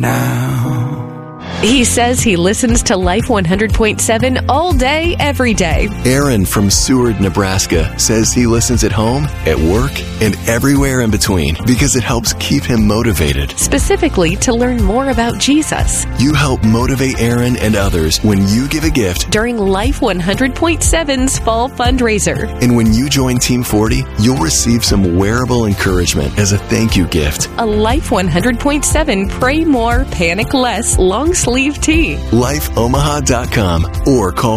now. He says he listens to Life 100.7 all day, every day. Aaron from Seward, Nebraska says he listens at home, at work, and everywhere in between because it helps keep him motivated. Specifically to learn more about Jesus. You help motivate Aaron and others when you give a gift During Life 100.7's fall fundraiser. And when you join Team 40, you'll receive some wearable encouragement as a thank you gift. A Life 100.7 Pray More, Panic Less long sleeve tee. LifeOmaha.com or call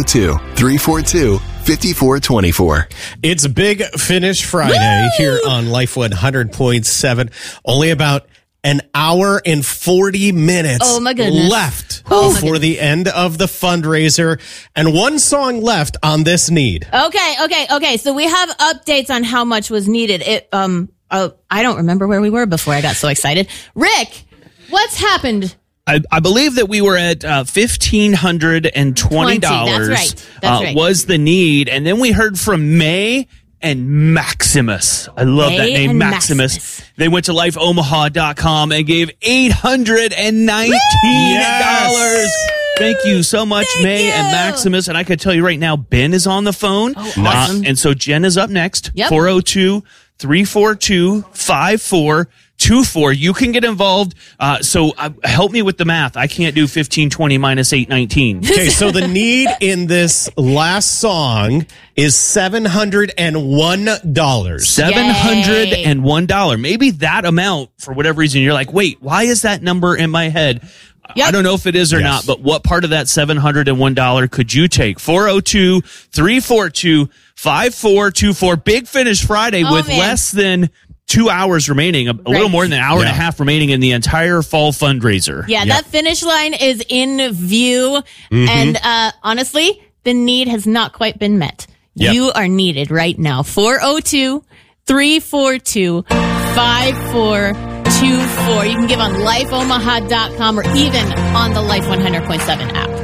402-342-5424. It's Big Finish Friday here on Life 100.7. Only about an hour and 40 minutes left before the end of the fundraiser, and one song left on this need. Okay. So we have updates on how much was needed. I don't remember where we were before I got so excited. Rick, what's happened? I believe that we were at $1,520. That's right. Was the need, and then we heard from May and Maximus. I love that name, Maximus. They went to lifeomaha.com and gave $819. Yes. Thank you so much, May and Maximus. And I can tell you right now, Ben is on the phone. Awesome. And so Jen is up next. Yep. 402-342-5424. You can get involved. So help me with the math. I can't do 1520 minus 819. Okay, so the need in this last song is $701. $701. Maybe that amount, for whatever reason, you're like, wait, why is that number in my head? Yep. I don't know if it is or not, but what part of that $701 could you take? 402-342-5424. Big Finish Friday with less than 2 hours remaining, a little more than an hour and a half remaining in the entire fall fundraiser. Yeah, that finish line is in view. And honestly, the need has not quite been met. Yep. You are needed right now. 402-342-5424. You can give on lifeomaha.com or even on the Life 100.7 app.